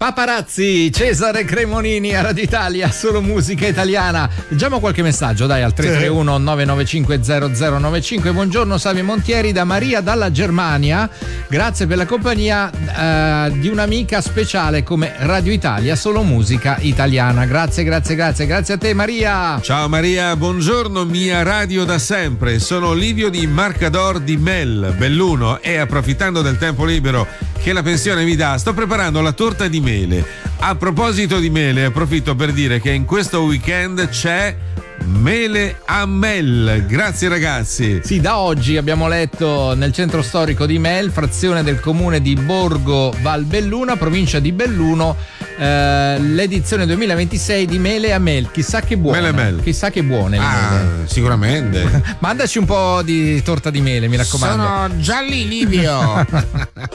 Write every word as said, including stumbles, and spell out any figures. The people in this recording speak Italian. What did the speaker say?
Paparazzi, Cesare Cremonini a Radio Italia, solo musica italiana. Leggiamo qualche messaggio, dai, al tre tre uno nove nove cinque zero zero nove cinque. Buongiorno Savio Montieri, da Maria dalla Germania. Grazie per la compagnia eh, di un'amica speciale come Radio Italia, solo musica italiana. Grazie, grazie, grazie, grazie a te Maria. Ciao Maria, buongiorno mia radio da sempre. Sono Livio di Marcador di Mel, Belluno, e approfittando del tempo libero che la pensione mi dà, sto preparando la torta di mele. A proposito di mele, approfitto per dire che in questo weekend c'è Mele a Mel. Grazie ragazzi. Sì, da oggi abbiamo letto nel centro storico di Mel, frazione del comune di Borgo Valbelluna, provincia di Belluno, eh, l'edizione duemilaventisei di Mele a Mel. Chissà che buone. Mele a Mel. Chissà che buone le ah, mele. Sicuramente. Mandaci un po' di torta di mele, mi raccomando. Sono già lì, Livio.